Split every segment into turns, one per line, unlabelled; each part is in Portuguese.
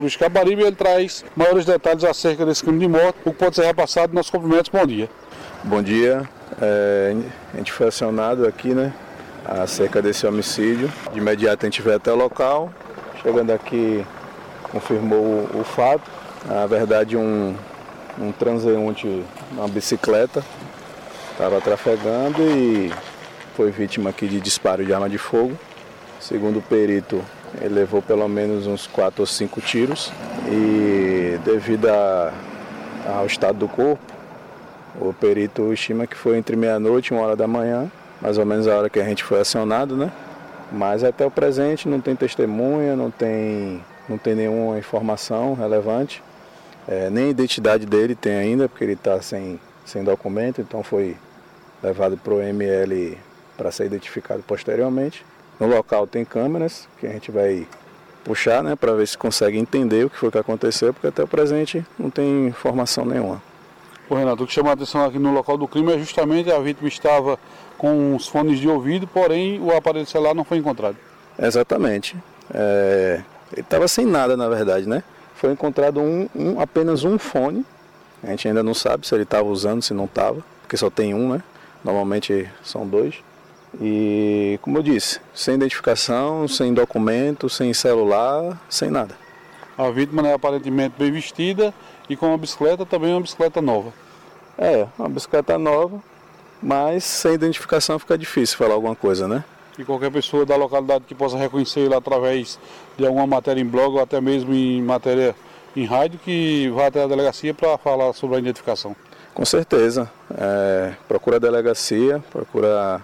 O Scabaribe ele traz maiores detalhes acerca desse crime de morte, o que pode ser repassado nos cumprimentos. Bom dia.
Bom dia. A gente foi acionado aqui, né, acerca desse homicídio. De imediato a gente veio até o local. Chegando aqui, confirmou o fato. Na verdade, um transeunte, uma bicicleta, estava trafegando e foi vítima aqui de disparo de arma de fogo. Segundo o perito, ele levou pelo menos uns 4 ou 5 tiros e devido ao estado do corpo, o perito estima que foi entre meia-noite e 1h da manhã, mais ou menos a hora que a gente foi acionado, né? Mas até o presente não tem testemunha, não tem nenhuma informação relevante, nem a identidade dele tem ainda, porque ele está sem documento, então foi levado para o ML para ser identificado posteriormente. No local tem câmeras que a gente vai puxar, né, para ver se consegue entender o que foi que aconteceu, porque até o presente não tem informação nenhuma.
O Renato, o que chama a atenção aqui no local do crime é justamente a vítima estava com os fones de ouvido, porém o aparelho celular não foi encontrado.
Exatamente. Ele estava sem nada, na verdade, né? Foi encontrado apenas um fone. A gente ainda não sabe se ele estava usando, se não estava, porque só tem um, né? Normalmente são 2. E, como eu disse, sem identificação, sem documento, sem celular, sem nada.
A vítima é aparentemente bem vestida e com uma bicicleta, também uma bicicleta nova.
Uma bicicleta nova, mas sem identificação fica difícil falar alguma coisa, né?
E qualquer pessoa da localidade que possa reconhecer ele através de alguma matéria em blog ou até mesmo em matéria em rádio, que vá até a delegacia para falar sobre a identificação.
Com certeza. Procura a delegacia, procura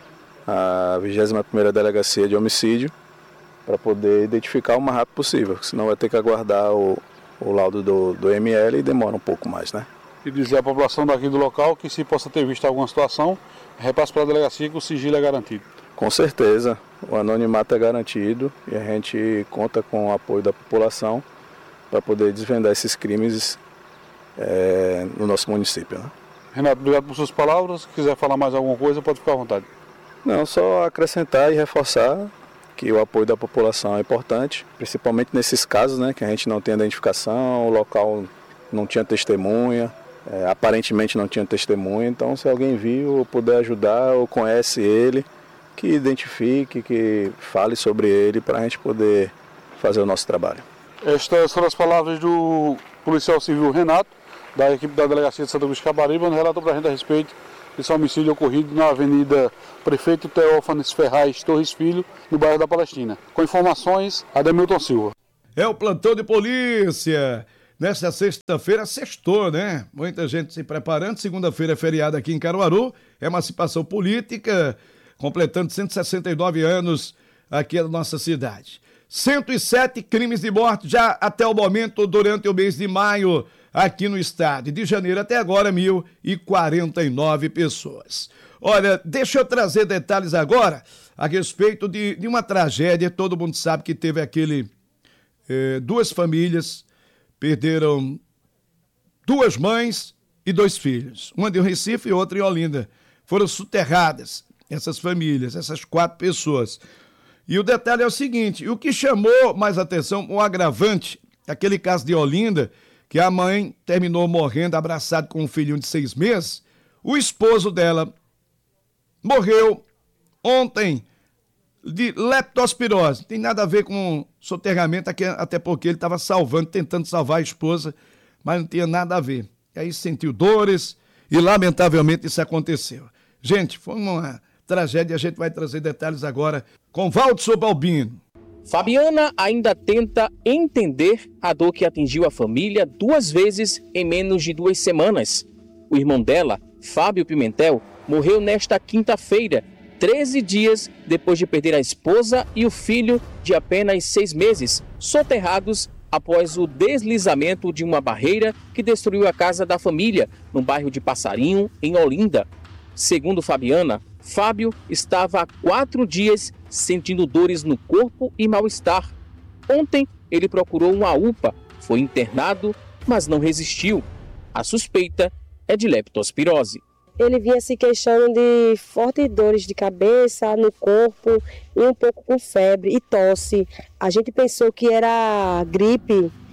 a 21ª Delegacia de Homicídio para poder identificar o mais rápido possível, senão vai ter que aguardar o laudo do ML e demora um pouco mais, né?
E dizer à população daqui do local que, se possa ter visto alguma situação, repasse para a delegacia que o sigilo é garantido.
Com certeza, o anonimato é garantido e a gente conta com o apoio da população para poder desvendar esses crimes no nosso município, né?
Renato, obrigado por suas palavras. Se quiser falar mais alguma coisa, pode ficar à vontade.
Não, só acrescentar e reforçar que o apoio da população é importante, principalmente nesses casos, né, que a gente não tem identificação, o local não tinha testemunha, aparentemente não tinha testemunha, então se alguém viu ou puder ajudar ou conhece ele, que identifique, que fale sobre ele para a gente poder fazer o nosso trabalho.
Estas foram as palavras do policial civil Renato, da equipe da Delegacia de Santa Cruz de Caparibe, onde relatou para a gente a respeito desse homicídio ocorrido na Avenida Prefeito Teófanes Ferraz Torres Filho, no bairro da Palestina. Com informações, Ademilton Silva.
É o plantão de polícia. Nesta sexta-feira, sextou, né? Muita gente se preparando. Segunda-feira é feriado aqui em Caruaru. Emancipação política, completando 169 anos aqui na nossa cidade. 107 crimes de morte já até o momento durante o mês de maio aqui no estado. De janeiro até agora, 1.049 pessoas. Olha, deixa eu trazer detalhes agora a respeito de uma tragédia. Todo mundo sabe que teve duas famílias perderam 2 mães e 2 filhos. Uma de Recife e outra em Olinda. Foram soterradas essas famílias, essas 4 pessoas. E o detalhe é o seguinte, o que chamou mais atenção, o agravante, aquele caso de Olinda, que a mãe terminou morrendo abraçado com um filhinho de 6 meses, o esposo dela morreu ontem de leptospirose. Tem nada a ver com soterramento, até porque ele estava tentando salvar a esposa, mas não tinha nada a ver. E aí sentiu dores e, lamentavelmente, isso aconteceu. Gente, foi uma tragédia, a gente vai trazer detalhes agora com Valdson Balbino.
Fabiana ainda tenta entender a dor que atingiu a família 2 vezes em menos de 2 semanas. O irmão dela, Fábio Pimentel, morreu nesta quinta-feira, 13 dias depois de perder a esposa e o filho de apenas 6 meses, soterrados após o deslizamento de uma barreira que destruiu a casa da família, no bairro de Passarinho, em Olinda. Segundo Fabiana, Fábio estava há 4 dias sentindo dores no corpo e mal-estar. Ontem, ele procurou uma UPA, foi internado, mas não resistiu. A suspeita é de leptospirose.
ele vinha se queixando de fortes dores de cabeça, no corpo e um pouco com febre e tosse. A gente pensou que era gripe